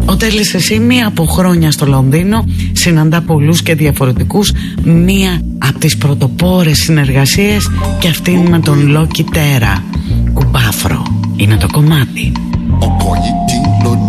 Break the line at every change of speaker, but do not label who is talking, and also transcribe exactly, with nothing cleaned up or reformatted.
Ο Τέλης εσύ μία από χρόνια στο Λονδίνο συναντά πολλούς και διαφορετικούς. Μία από τις πρωτοπόρες συνεργασίες και αυτήν με τον Λόκι Τέρα. Κουμπάφρο είναι το κομμάτι.
Ο